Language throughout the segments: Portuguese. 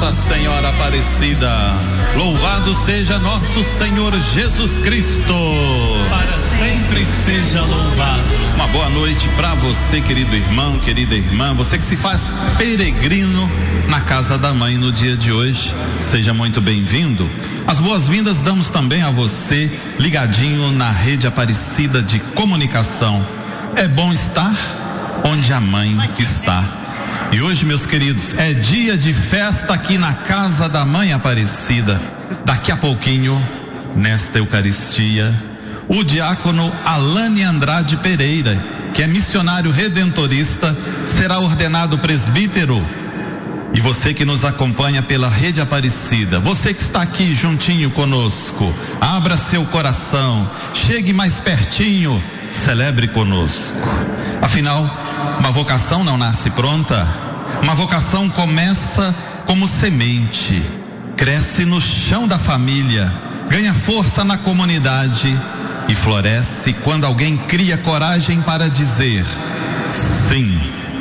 Nossa Senhora Aparecida. Louvado seja nosso Senhor Jesus Cristo. Para sempre seja louvado. Uma boa noite para você, querido irmão, querida irmã, você que se faz peregrino na casa da mãe no dia de hoje. Seja muito bem-vindo. As boas-vindas damos também a você ligadinho na rede Aparecida de comunicação. É bom estar onde a mãe está. E hoje, meus queridos, é dia de festa aqui na casa da mãe Aparecida. Daqui a pouquinho, nesta Eucaristia, o diácono Alane Andrade Pereira, que é missionário redentorista, será ordenado presbítero. E você que nos acompanha pela rede Aparecida, você que está aqui juntinho conosco, abra seu coração, chegue mais pertinho, celebre conosco. Afinal, uma vocação não nasce pronta. Uma vocação começa como semente, cresce no chão da família, ganha força na comunidade e floresce quando alguém cria coragem para dizer sim.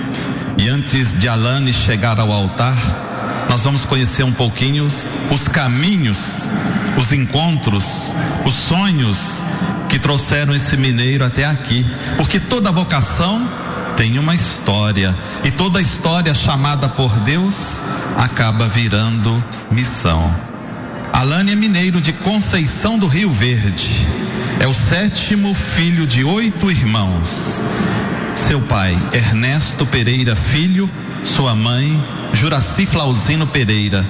E antes de Alane chegar ao altar, nós vamos conhecer um pouquinho os caminhos, os encontros, os sonhos que trouxeram esse mineiro até aqui, porque toda vocação tem uma história, e toda história chamada por Deus acaba virando missão. Alane é mineiro de Conceição do Rio Verde, é o 7º filho de 8 irmãos. Seu pai, Ernesto Pereira Filho, sua mãe, Juraci Flauzino Pereira,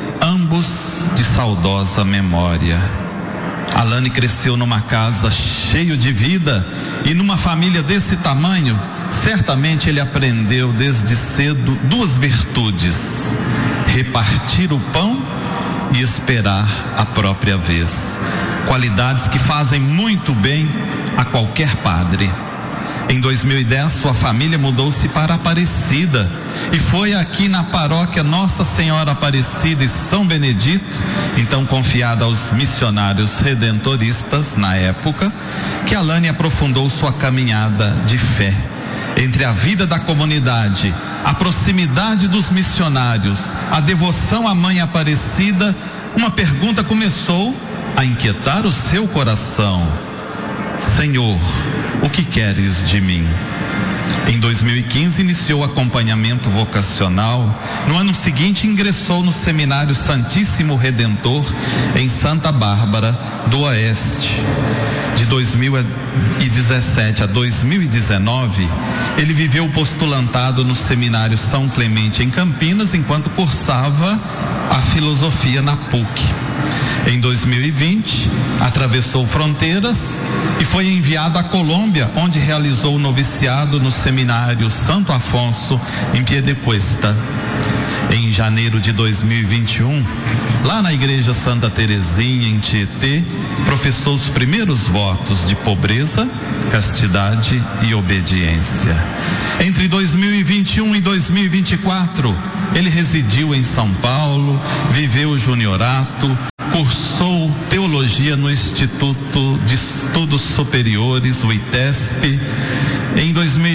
ambos de saudosa memória. Alane cresceu numa casa cheia de vida e numa família desse tamanho, certamente ele aprendeu desde cedo 2 virtudes: repartir o pão e esperar a própria vez. Qualidades que fazem muito bem a qualquer padre. Em 2010, sua família mudou-se para Aparecida e foi aqui na paróquia Nossa Senhora Aparecida e São Benedito, então confiada aos missionários redentoristas na época, que Alane aprofundou sua caminhada de fé. Entre a vida da comunidade, a proximidade dos missionários, a devoção à Mãe Aparecida, uma pergunta começou a inquietar o seu coração: Senhor, o que queres de mim? Em 2015 iniciou o acompanhamento vocacional. No ano seguinte ingressou no Seminário Santíssimo Redentor em Santa Bárbara do Oeste. De 2017 a 2019, ele viveu postulantado no Seminário São Clemente em Campinas, enquanto cursava a filosofia na PUC. Em 2020, atravessou fronteiras e foi enviado à Colômbia, onde realizou o noviciado no Seminário Santo Afonso, em Piedecuesta. Em janeiro de 2021, lá na Igreja Santa Terezinha, em Tietê, professou os primeiros votos de pobreza, castidade e obediência. Entre 2021 e 2024, ele residiu em São Paulo, viveu o juniorato, cursou teologia no Instituto de Estudos Superiores, o ITESP. Em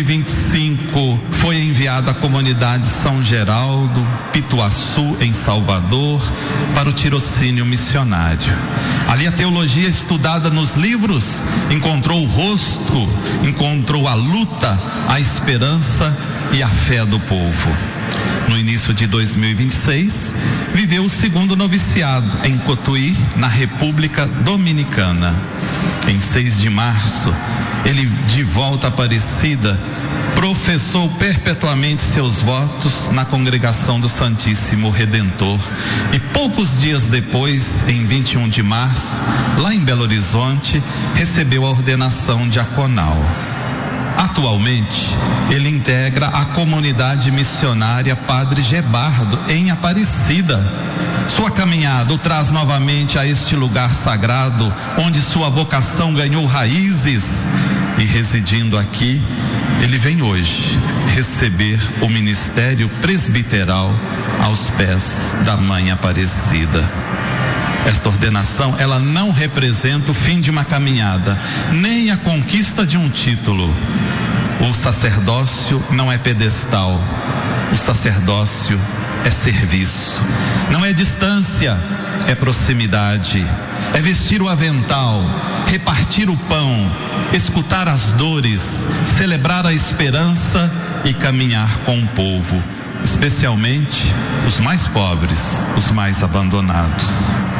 2025, foi enviado à comunidade São Geraldo, Pituaçu, em Salvador, para o tirocínio missionário. Ali a teologia estudada nos livros encontrou o rosto, encontrou a luta, a esperança e a fé do povo. No início de 2026, viveu o 2º noviciado em Cotuí, na República Dominicana. Em 6 de março, ele, de volta a Aparecida, professou perpetuamente seus votos na congregação do Santíssimo Redentor. E poucos dias depois, em 21 de março, lá em Belo Horizonte, recebeu a ordenação diaconal. Atualmente, ele integra a comunidade missionária Padre Gebardo, em Aparecida. Sua caminhada o traz novamente a este lugar sagrado, onde sua vocação ganhou raízes. E residindo aqui, ele vem hoje receber o ministério presbiteral aos pés da Mãe Aparecida. Esta ordenação, ela não representa o fim de uma caminhada, nem a conquista de um título. O sacerdócio não é pedestal. O sacerdócio é serviço. Não é distância, é proximidade. É vestir o avental, repartir o pão, escutar as dores, celebrar a esperança e caminhar com o povo, especialmente os mais pobres, os mais abandonados.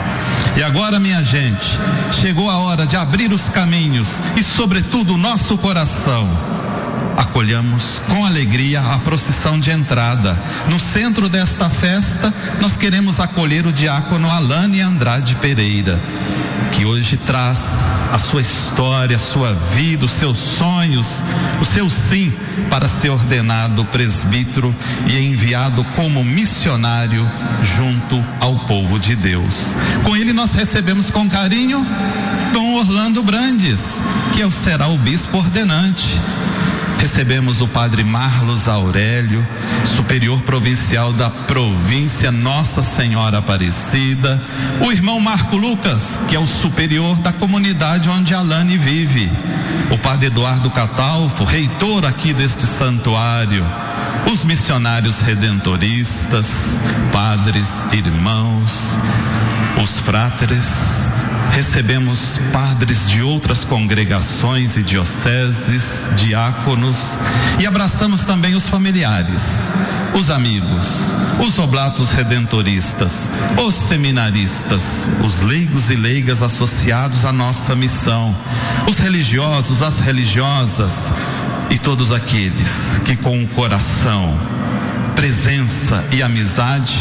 E agora, minha gente, chegou a hora de abrir os caminhos e, sobretudo, o nosso coração. Acolhamos com alegria a procissão de entrada. No centro desta festa, nós queremos acolher o diácono Alane Andrade Pereira, que hoje traz a sua história, a sua vida, os seus sonhos, o seu sim para ser ordenado presbítero e enviado como missionário junto ao povo de Deus. Com ele nós recebemos com carinho Dom Orlando Brandes, que será o bispo ordenante. Recebemos o padre Marlos Aurélio, superior provincial da província Nossa Senhora Aparecida, o irmão Marco Lucas, que é o superior da comunidade onde Alane vive, o padre Eduardo Catalfo, reitor aqui deste santuário, os missionários redentoristas, padres, irmãos, os fráteres. Recebemos padres de outras congregações e dioceses, diáconos, e abraçamos também os familiares, os amigos, os oblatos redentoristas, os seminaristas, os leigos e leigas associados à nossa missão, os religiosos, as religiosas e todos aqueles que com o coração, presença e amizade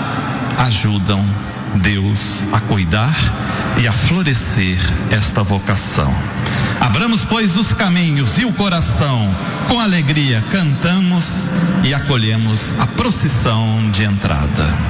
ajudam Deus a cuidar e a florescer esta vocação. Abramos, pois, os caminhos e o coração, com alegria cantamos e acolhemos a procissão de entrada.